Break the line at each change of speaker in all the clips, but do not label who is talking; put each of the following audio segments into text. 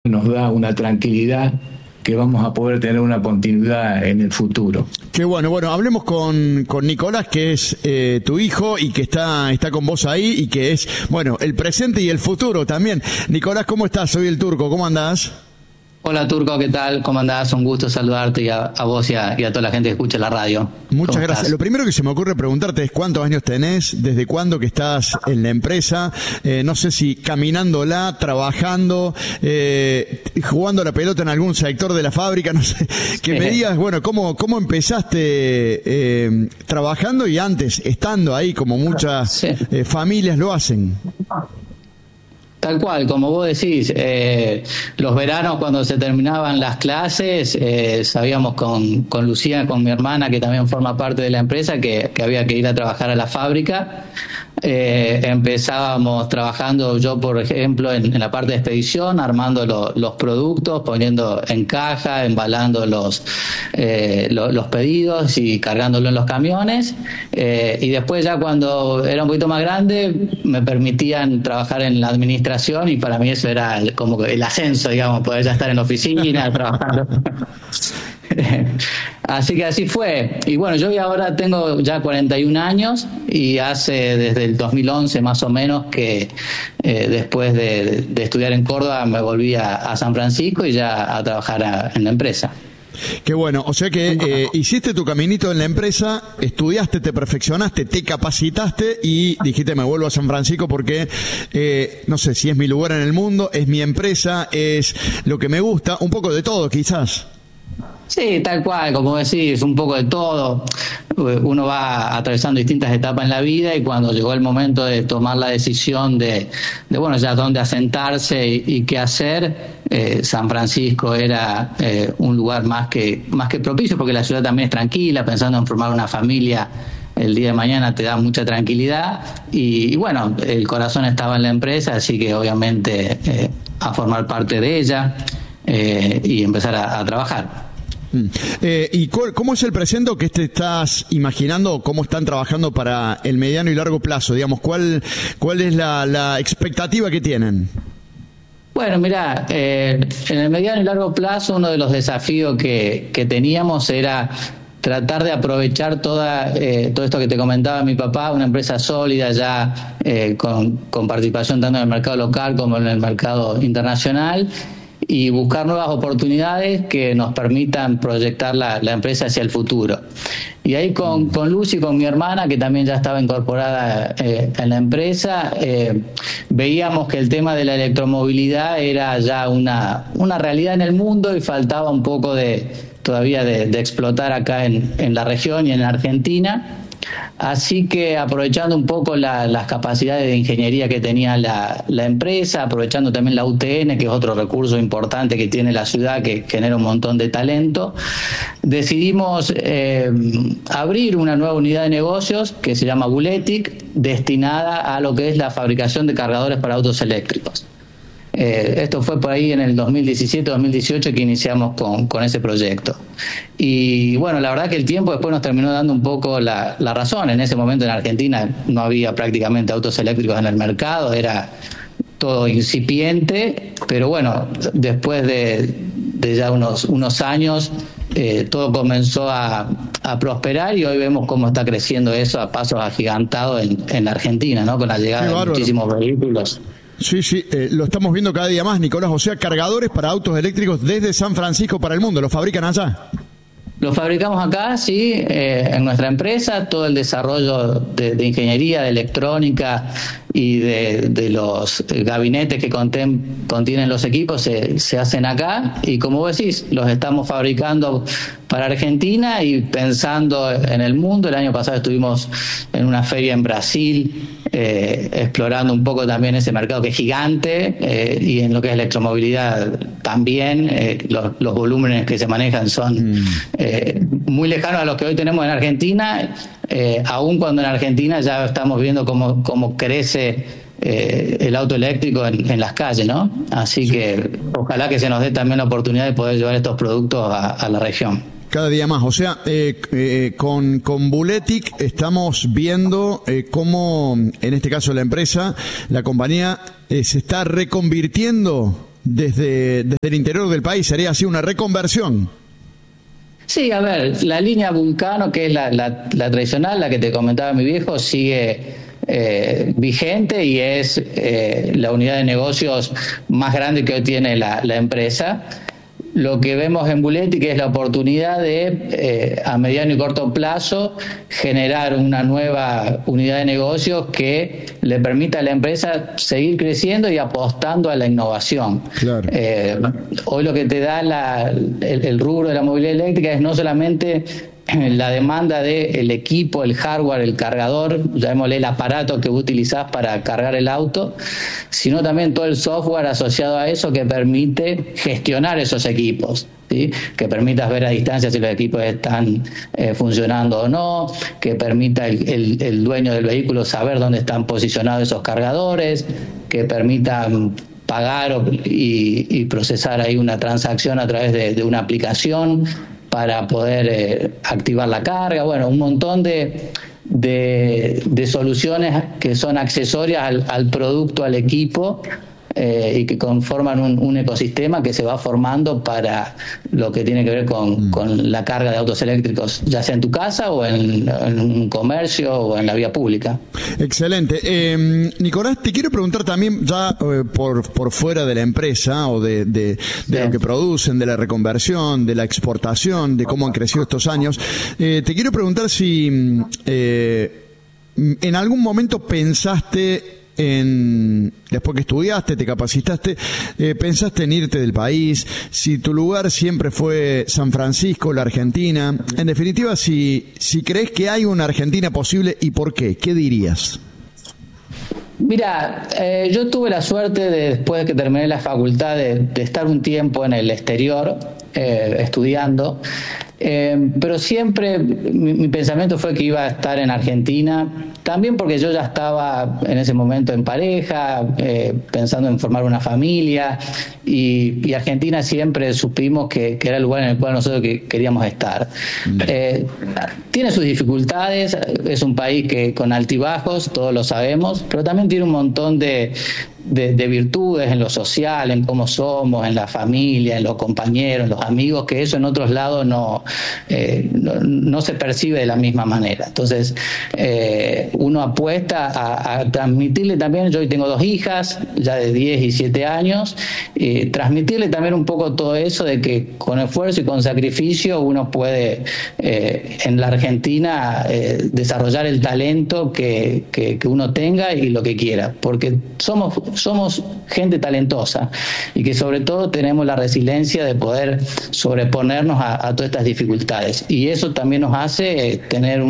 nos da una tranquilidad que vamos a poder tener una continuidad en el futuro.
Qué bueno. Bueno, hablemos con Nicolás, que es tu hijo y que está con vos ahí y que es, bueno, el presente y el futuro también. Nicolás, ¿cómo estás? Soy el Turco, ¿cómo andás?
Hola Turco, ¿qué tal? ¿Cómo andás? Un gusto saludarte y a vos y a toda la gente que escucha la radio.
Muchas gracias.
¿Estás?
Lo primero que se me ocurre preguntarte es cuántos años tenés, desde cuándo que estás en la empresa, no sé si caminándola, trabajando, jugando la pelota en algún sector de la fábrica, no sé, que me digas, bueno, cómo empezaste trabajando y antes, estando ahí como muchas familias lo hacen.
Tal cual, como vos decís, los veranos cuando se terminaban las clases, sabíamos con Lucía, con mi hermana, que también forma parte de la empresa, que había que ir a trabajar a la fábrica. Empezábamos trabajando, yo por ejemplo, en la parte de expedición, armando los productos, poniendo en caja, embalando los pedidos y cargándolo en los camiones. Y después ya cuando era un poquito más grande, me permitían trabajar en la administración y para mí eso era como el ascenso, digamos, poder ya estar en la oficina trabajando. Así que así fue. Y bueno, yo ahora tengo ya 41 años y hace desde el 2011 más o menos que después de estudiar en Córdoba me volví a San Francisco y ya a trabajar en la empresa.
Qué bueno, o sea que hiciste tu caminito en la empresa, estudiaste, te perfeccionaste, te capacitaste y dijiste me vuelvo a San Francisco porque no sé si es mi lugar en el mundo, es mi empresa, es lo que me gusta, un poco de todo quizás.
Sí, tal cual, como decís, un poco de todo. Uno va atravesando distintas etapas en la vida y cuando llegó el momento de tomar la decisión de bueno, ya dónde asentarse y qué hacer, San Francisco era un lugar más que propicio porque la ciudad también es tranquila, pensando en formar una familia. El día de mañana te da mucha tranquilidad y bueno, el corazón estaba en la empresa, así que obviamente a formar parte de ella y empezar a trabajar.
¿Y cómo es el presente que te estás imaginando? ¿Cómo están trabajando para el mediano y largo plazo? Digamos, ¿cuál es la expectativa que tienen?
Bueno, mirá, en el mediano y largo plazo uno de los desafíos que teníamos era tratar de aprovechar todo esto que te comentaba mi papá, una empresa sólida ya con participación tanto en el mercado local como en el mercado internacional, y buscar nuevas oportunidades que nos permitan proyectar la empresa hacia el futuro. Y ahí con Lucy, con mi hermana, que también ya estaba incorporada en la empresa, veíamos que el tema de la electromovilidad era ya una realidad en el mundo y faltaba un poco todavía de explotar acá en la región y en Argentina. Así que aprovechando un poco las capacidades de ingeniería que tenía la empresa, aprovechando también la UTN, que es otro recurso importante que tiene la ciudad, que genera un montón de talento, decidimos abrir una nueva unidad de negocios que se llama Buletic, destinada a lo que es la fabricación de cargadores para autos eléctricos. Esto fue por ahí en el 2017-2018 que iniciamos con ese proyecto. Y bueno, la verdad que el tiempo después nos terminó dando un poco la razón. En ese momento en Argentina no había prácticamente autos eléctricos en el mercado, era todo incipiente, pero bueno, después de ya unos años todo comenzó a prosperar y hoy vemos cómo está creciendo eso a pasos agigantados en la Argentina, ¿no? Con la llegada de muchísimos vehículos.
Sí, lo estamos viendo cada día más, Nicolás. O sea, cargadores para autos eléctricos desde San Francisco para el mundo, ¿los fabrican allá?
Los fabricamos acá, sí, en nuestra empresa. Todo el desarrollo de ingeniería, de electrónica y de los gabinetes que contienen los equipos se hacen acá. Y como vos decís, los estamos fabricando para Argentina y pensando en el mundo. El año pasado estuvimos en una feria en Brasil, explorando un poco también ese mercado que es gigante, y en lo que es electromovilidad también, los volúmenes que se manejan son muy lejanos a los que hoy tenemos en Argentina, aun cuando en Argentina ya estamos viendo cómo crece el auto eléctrico en las calles, ¿no? Así que ojalá que se nos dé también la oportunidad de poder llevar estos productos a la región.
Cada día más, o sea, con Buletic estamos viendo cómo, en este caso la empresa, la compañía, se está reconvirtiendo desde el interior del país, sería así una reconversión.
Sí, a ver, la línea Vulcano, que es la tradicional, la que te comentaba mi viejo, sigue vigente y es la unidad de negocios más grande que hoy tiene la empresa. Lo que vemos en Buletti, que es la oportunidad de, a mediano y corto plazo, generar una nueva unidad de negocios que le permita a la empresa seguir creciendo y apostando a la innovación. Claro. Hoy lo que te da el rubro de la movilidad eléctrica es no solamente la demanda del equipo, el hardware, el cargador, llamémosle el aparato que utilizás para cargar el auto, sino también todo el software asociado a eso que permite gestionar esos equipos, ¿sí? Que permitas ver a distancia si los equipos están funcionando o no, que permita el dueño del vehículo saber dónde están posicionados esos cargadores, que permita pagar y procesar ahí una transacción a través de una aplicación para poder activar la carga. Bueno, un montón de soluciones que son accesorias al producto, al equipo, y que conforman un ecosistema que se va formando para lo que tiene que ver con la carga de autos eléctricos, ya sea en tu casa o en un comercio o en la vía pública.
Excelente. Nicolás, te quiero preguntar también, ya por fuera de la empresa o de lo que producen, de la reconversión, de la exportación, de cómo han crecido estos años, te quiero preguntar si en algún momento pensaste después que estudiaste, te capacitaste, pensaste en irte del país, si tu lugar siempre fue San Francisco, la Argentina, en definitiva, si crees que hay una Argentina posible y por qué, ¿qué dirías?
Mira, yo tuve la suerte después de que terminé la facultad de estar un tiempo en el exterior estudiando, pero siempre mi pensamiento fue que iba a estar en Argentina, también porque yo ya estaba en ese momento en pareja, pensando en formar una familia, y Argentina siempre supimos que era el lugar en el cual nosotros queríamos estar. Tiene sus dificultades, es un país que con altibajos, todos lo sabemos, pero también tiene un montón de virtudes en lo social, en cómo somos, en la familia, en los compañeros, en los amigos, que eso en otros lados no se percibe de la misma manera. Entonces, uno apuesta a transmitirle también, yo hoy tengo 2 hijas, ya de 10 y 7 años, transmitirle también un poco todo eso de que con esfuerzo y con sacrificio uno puede en la Argentina desarrollar el talento que uno tenga y lo que quiera, porque somos gente talentosa y que sobre todo tenemos la resiliencia de poder sobreponernos a todas estas dificultades, y eso también nos hace tener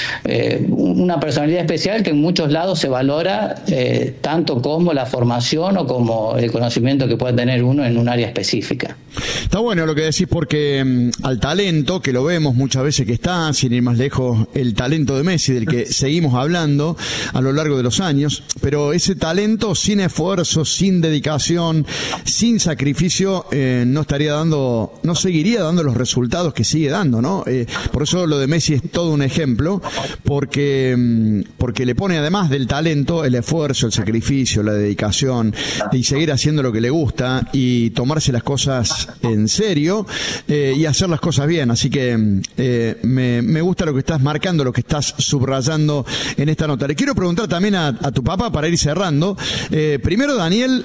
una personalidad especial que en muchos lados se valora tanto como la formación o como el conocimiento que puede tener uno en un área específica.
Está bueno lo que decís, porque al talento, que lo vemos muchas veces que está, sin ir más lejos, el talento de Messi, del que seguimos hablando a lo largo de los años, pero ese talento sin esfuerzo, sin dedicación, sin sacrificio, no seguiría dando los resultados que sigue dando, ¿no? Por eso lo de Messi es todo un ejemplo, porque le pone, además del talento, el esfuerzo, el sacrificio, la dedicación, y seguir haciendo lo que le gusta y tomarse las cosas en serio, y hacer las cosas bien. Así que me gusta lo que estás marcando, lo que estás subrayando en esta nota. Le quiero preguntar también a tu papá, para ir cerrando. Primero, Daniel,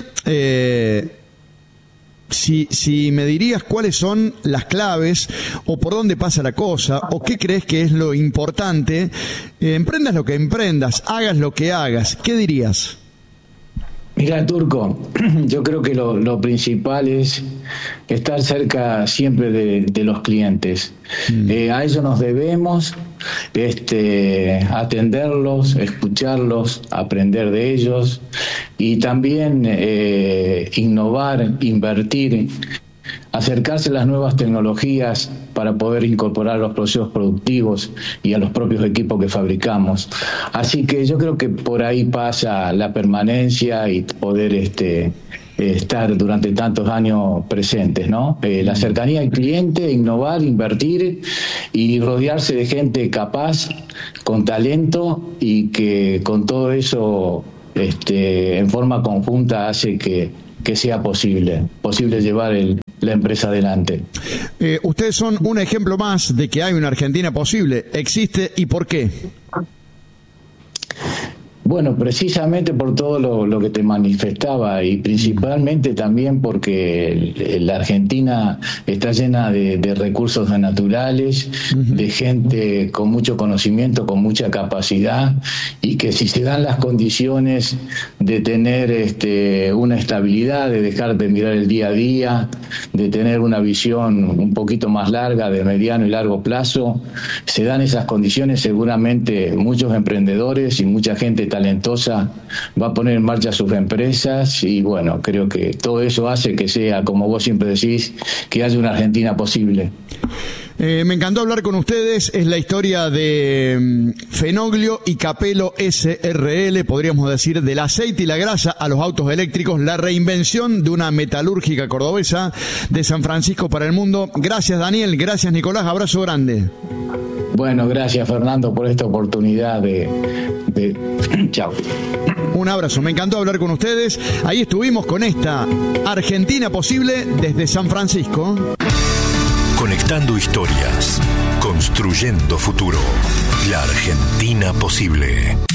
si me dirías cuáles son las claves o por dónde pasa la cosa o qué crees que es lo importante, emprendas lo que emprendas, hagas lo que hagas, ¿qué dirías?
Mira, Turco, yo creo que lo principal es estar cerca siempre de los clientes. A ellos nos debemos atenderlos, escucharlos, aprender de ellos y también innovar, invertir, acercarse a las nuevas tecnologías para poder incorporar los procesos productivos y a los propios equipos que fabricamos. Así que yo creo que por ahí pasa la permanencia y poder estar durante tantos años presentes, ¿no? La cercanía al cliente, innovar, invertir y rodearse de gente capaz, con talento, y que con todo eso en forma conjunta hace que que sea posible llevar la empresa adelante.
Ustedes son un ejemplo más de que hay una Argentina posible. ¿Existe y por qué?
Bueno, precisamente por todo lo que te manifestaba y principalmente también porque la Argentina está llena de recursos naturales, de gente con mucho conocimiento, con mucha capacidad, y que si se dan las condiciones de tener una estabilidad, de dejar de mirar el día a día, de tener una visión un poquito más larga de mediano y largo plazo, se dan esas condiciones, seguramente muchos emprendedores y mucha gente talentosa va a poner en marcha sus empresas, y bueno, creo que todo eso hace que sea, como vos siempre decís, que haya una Argentina posible.
Me encantó hablar con ustedes. Es la historia de Fenoglio y Capello SRL, podríamos decir, del aceite y la grasa a los autos eléctricos, la reinvención de una metalúrgica cordobesa de San Francisco para el mundo. Gracias, Daniel. Gracias, Nicolás. Abrazo grande.
Bueno, gracias, Fernando, por esta oportunidad de... Chao.
Un abrazo, me encantó hablar con ustedes. Ahí estuvimos con esta Argentina posible desde San Francisco.
Conectando historias, construyendo futuro. La Argentina posible.